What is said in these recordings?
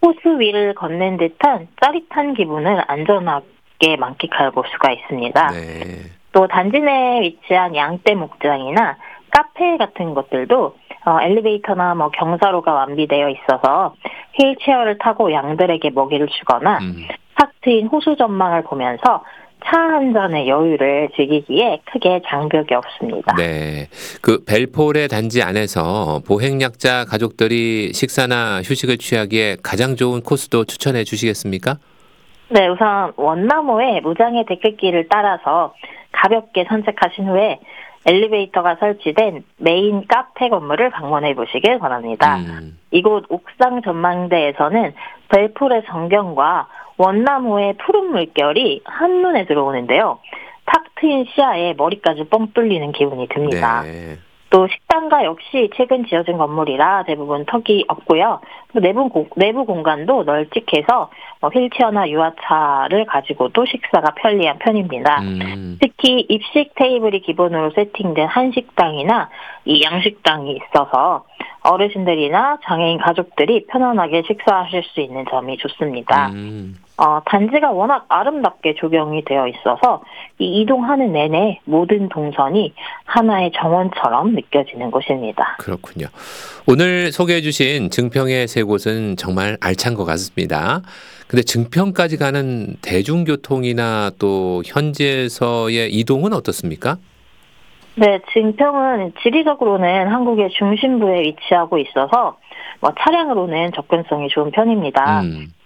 호수 위를 걷는 듯한 짜릿한 기분을 안전하게 만끽할 수가 있습니다. 네. 또 단지 내에 위치한 양떼 목장이나 카페 같은 것들도 엘리베이터나 경사로가 완비되어 있어서 휠체어를 타고 양들에게 먹이를 주거나 탁 트인 호수 전망을 보면서 차 한 잔의 여유를 즐기기에 크게 장벽이 없습니다. 네. 그 벨포레 단지 안에서 보행약자 가족들이 식사나 휴식을 취하기에 가장 좋은 코스도 추천해 주시겠습니까? 네, 우선 원나무의 무장의 데크길을 따라서 가볍게 산책하신 후에 엘리베이터가 설치된 메인 카페 건물을 방문해 보시길 바랍니다. 이곳 옥상 전망대에서는 벨포레 전경과 원나무의 푸른 물결이 한눈에 들어오는데요. 탁 트인 시야에 머리까지 뻥 뚫리는 기분이 듭니다. 네. 또 식당가 역시 최근 지어진 건물이라 대부분 턱이 없고요. 또 내부 공간도 널찍해서 휠체어나 유아차를 가지고도 식사가 편리한 편입니다. 특히 입식 테이블이 기본으로 세팅된 한식당이나 이 양식당이 있어서 어르신들이나 장애인 가족들이 편안하게 식사하실 수 있는 점이 좋습니다. 단지가 워낙 아름답게 조경이 되어 있어서 이 이동하는 내내 모든 동선이 하나의 정원처럼 느껴지는 곳입니다. 그렇군요. 오늘 소개해 주신 증평의 세 곳은 정말 알찬 것 같습니다. 근데 증평까지 가는 대중교통이나 또 현지에서의 이동은 어떻습니까? 네, 증평은 지리적으로는 한국의 중심부에 위치하고 있어서 차량으로는 접근성이 좋은 편입니다.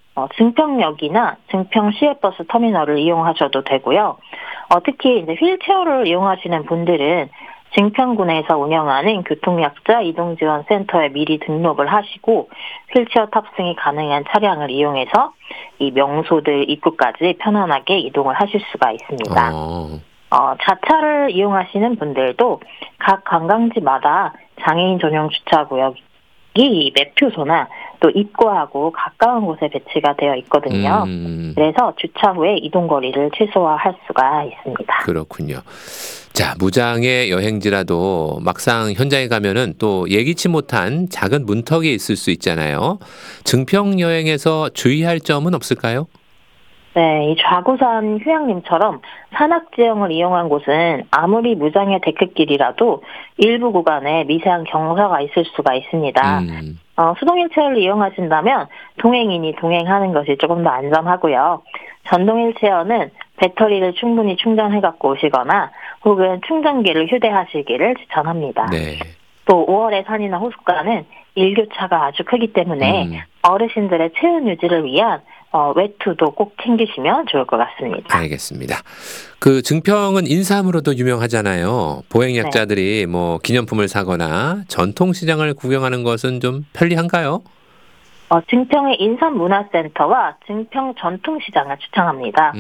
증평역이나 증평 시외버스 터미널을 이용하셔도 되고요. 특히 이제 휠체어를 이용하시는 분들은 증평군에서 운영하는 교통약자 이동지원센터에 미리 등록을 하시고 휠체어 탑승이 가능한 차량을 이용해서 이 명소들 입구까지 편안하게 이동을 하실 수가 있습니다. 자차를 이용하시는 분들도 각 관광지마다 장애인 전용 주차구역이 매표소나 또 입구하고 가까운 곳에 배치가 되어 있거든요. 그래서 주차 후에 이동 거리를 최소화할 수가 있습니다. 그렇군요. 자, 무장의 여행지라도 막상 현장에 가면은 또 예기치 못한 작은 문턱이 있을 수 있잖아요. 증평 여행에서 주의할 점은 없을까요? 네, 이 좌구산 휴양림처럼 산악지형을 이용한 곳은 아무리 무장의 데크길이라도 일부 구간에 미세한 경사가 있을 수가 있습니다. 수동휠체어를 이용하신다면 동행인이 동행하는 것이 조금 더 안전하고요. 전동휠체어는 배터리를 충분히 충전해갖고 오시거나 혹은 충전기를 휴대하시기를 추천합니다. 네. 또 5월의 산이나 호숫가는 일교차가 아주 크기 때문에 어르신들의 체온 유지를 위한 외투도 꼭 챙기시면 좋을 것 같습니다. 알겠습니다. 그 증평은 인삼으로도 유명하잖아요. 보행약자들이 기념품을 사거나 전통시장을 구경하는 것은 좀 편리한가요? 증평의 인삼문화센터와 증평 전통시장을 추천합니다.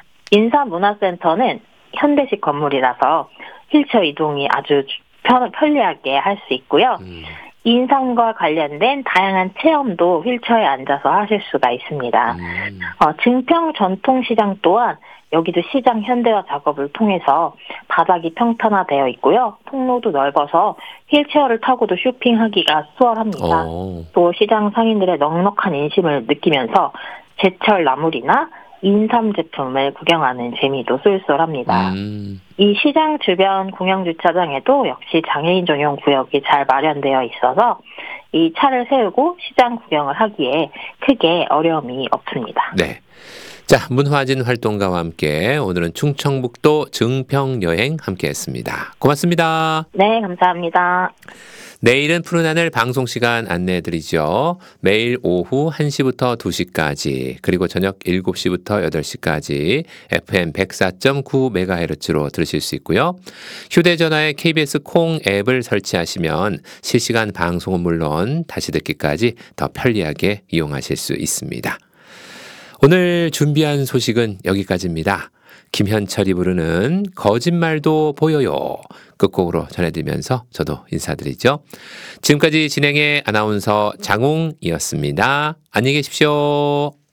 인삼문화센터는 현대식 건물이라서 휠체어 이동이 아주 편리하게 할 수 있고요. 인삼과 관련된 다양한 체험도 휠체어에 앉아서 하실 수가 있습니다. 증평 전통시장 또한 여기도 시장 현대화 작업을 통해서 바닥이 평탄화되어 있고요. 통로도 넓어서 휠체어를 타고도 쇼핑하기가 수월합니다. 또 시장 상인들의 넉넉한 인심을 느끼면서 제철 나물이나 인삼 제품을 구경하는 재미도 쏠쏠합니다. 이 시장 주변 공영주차장에도 역시 장애인 전용 구역이 잘 마련되어 있어서 이 차를 세우고 시장 구경을 하기에 크게 어려움이 없습니다. 네. 자, 문화진 활동가와 함께 오늘은 충청북도 증평 여행 함께했습니다. 고맙습니다. 네, 감사합니다. 내일은 푸른 하늘 방송 시간 안내해드리죠. 매일 오후 1시부터 2시까지 그리고 저녁 7시부터 8시까지 FM 104.9MHz로 들으실 수 있고요. 휴대전화에 KBS 콩 앱을 설치하시면 실시간 방송은 물론 다시 듣기까지 더 편리하게 이용하실 수 있습니다. 오늘 준비한 소식은 여기까지입니다. 김현철이 부르는 거짓말도 보여요. 끝곡으로 전해드리면서 저도 인사드리죠. 지금까지 진행의 아나운서 장웅이었습니다. 안녕히 계십시오.